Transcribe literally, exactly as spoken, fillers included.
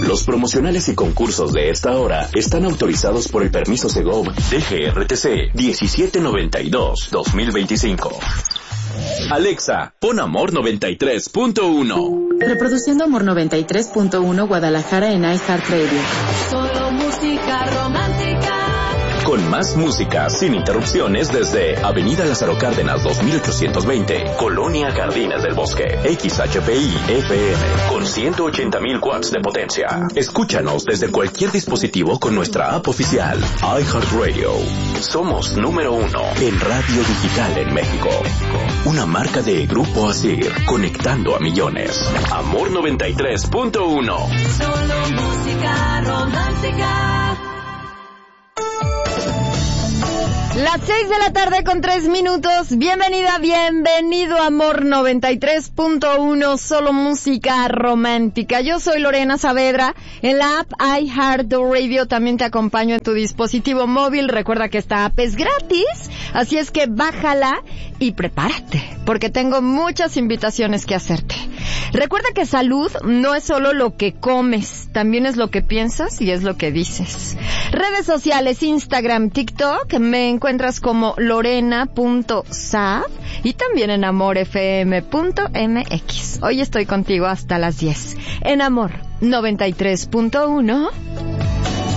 Los promocionales y concursos de esta hora están autorizados por el permiso Segov D G R T C diecisiete noventa y dos guión dos mil veinticinco. Alexa, pon Amor noventa y tres punto uno. Reproduciendo Amor noventa y tres punto uno Guadalajara en iHeartRadio. Solo música romántica. Con más música, sin interrupciones, desde Avenida Lázaro Cárdenas dos mil ochocientos veinte, Colonia Jardines del Bosque, X H P I F M, con ciento ochenta mil watts de potencia. Escúchanos desde cualquier dispositivo con nuestra app oficial, iHeartRadio. Somos número uno en radio digital en México. Una marca de Grupo Asir, conectando a millones. Amor noventa y tres punto uno. Solo música romántica. Las seis de la tarde con tres minutos. Bienvenida, bienvenido a Amor noventa y tres punto uno, solo música romántica. Yo soy Lorena Saavedra. En la app iHeartRadio también te acompaño en tu dispositivo móvil. Recuerda que esta app es gratis, así es que bájala y prepárate, porque tengo muchas invitaciones que hacerte. Recuerda que salud no es solo lo que comes, también es lo que piensas y es lo que dices. Redes sociales, Instagram, TikTok, me encuentras como lorena punto saab y también en amor f m punto m x. Hoy estoy contigo hasta las diez en Amor noventa y tres punto uno.